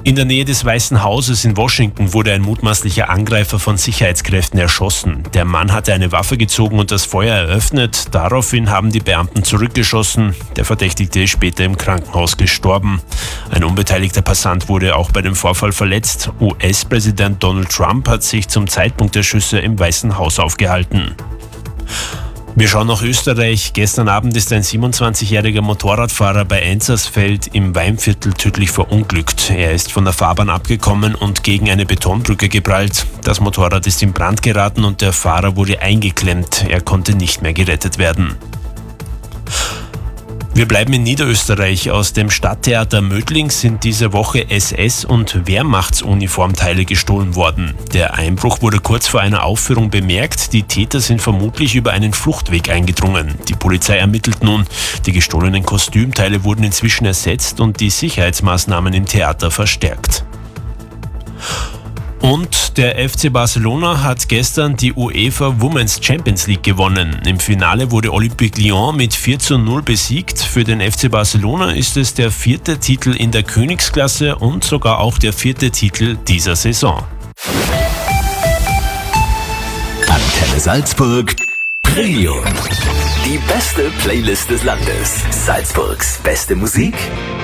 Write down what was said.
In der Nähe des Weißen Hauses in Washington wurde ein mutmaßlicher Angreifer von Sicherheitskräften erschossen. Der Mann hatte eine Waffe gezogen und das Feuer eröffnet. Daraufhin haben die Beamten zurückgeschossen. Der Verdächtigte ist später im Krankenhaus gestorben. Ein unbeteiligter Passant wurde auch bei dem Vorfall verletzt. US-Präsident Donald Trump hat sich zum Zeitpunkt der Schüsse im Weißen Haus aufgehalten. Wir schauen nach Österreich. Gestern Abend ist ein 27-jähriger Motorradfahrer bei Enzersfeld im Weinviertel tödlich verunglückt. Er ist von der Fahrbahn abgekommen und gegen eine Betonbrücke geprallt. Das Motorrad ist in Brand geraten und der Fahrer wurde eingeklemmt. Er konnte nicht mehr gerettet werden. Wir bleiben in Niederösterreich. Aus dem Stadttheater Mödling sind diese Woche SS- und Wehrmachtsuniformteile gestohlen worden. Der Einbruch wurde kurz vor einer Aufführung bemerkt. Die Täter sind vermutlich über einen Fluchtweg eingedrungen. Die Polizei ermittelt nun. Die gestohlenen Kostümteile wurden inzwischen ersetzt und die Sicherheitsmaßnahmen im Theater verstärkt. Und der FC Barcelona hat gestern die UEFA Women's Champions League gewonnen. Im Finale wurde Olympique Lyon mit 4:0 besiegt. Für den FC Barcelona ist es der 4. Titel in der Königsklasse und sogar auch der 4. Titel dieser Saison. Antenne Salzburg Premium. Die beste Playlist des Landes. Salzburgs beste Musik